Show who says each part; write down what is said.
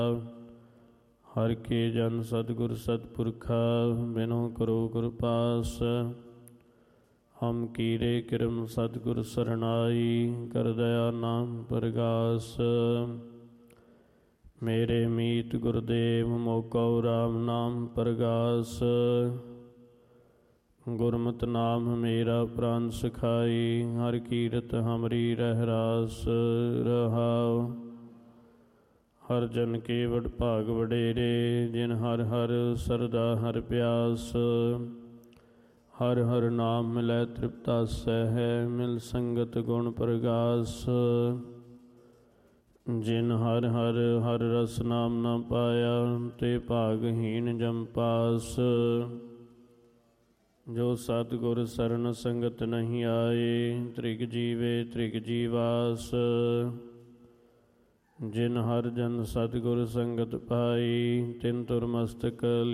Speaker 1: ਹਰ ਕੇ ਜਨ ਸਤਿਗੁਰ ਸਤਿਪੁਰਖਾ ਬਿਨੋ ਕਰੋ ਕਿਰਪਾਸ। ਹਮ ਕੀਰੇ ਕਿਰਮ ਸਤਿਗੁਰ ਸਰਨਾਈ ਕਰ ਦਇਆ ਨਾਮ ਪ੍ਰਗਾਸ। ਮੇਰੇ ਮੀਤ ਗੁਰਦੇਵ ਮੋਕਉ ਰਾਮ ਨਾਮ ਪ੍ਰਗਾਸ। ਗੁਰਮਤਿ ਨਾਮ ਮੇਰਾ ਪ੍ਰਾਨ ਸਖਾਈ ਹਰ ਕੀਰਤ ਹਮਰੀ ਰਹਿ ਰਾਸ ਰਹਾਉ। ਹਰ ਜਨ ਕੇ ਵਡ ਭਾਗ ਵਡੇਰੇ ਜਿਨ ਹਰ ਹਰ ਸਰਦਾ ਹਰ ਪਿਆਸ। ਹਰ ਹਰ ਨਾਮ ਮਿਲੈ ਤ੍ਰਿਪਤਾਸੈ ਹੈ ਮਿਲ ਸੰਗਤ ਗੁਣ ਪ੍ਰਗਾਸ। ਜਿਨ ਹਰ ਹਰ ਹਰ ਰਸ ਨਾਮ ਨਾ ਪਾਇਆ ਤੇ ਭਾਗਹੀਨ ਜਮ ਪਾਸ। ਜੋ ਸਤਿਗੁਰ ਸਰਨ ਸੰਗਤ ਨਹੀਂ ਆਏ ਤ੍ਰਿਗ ਜੀਵੇ ਤ੍ਰਿਗ ਜੀਵਾਸ। ਜਿਨ ਹਰ ਜਨ ਸਤਿਗੁਰ ਸੰਗਤ ਪਾਈ ਤਿਨ ਤੁਰ ਮਸਤਕ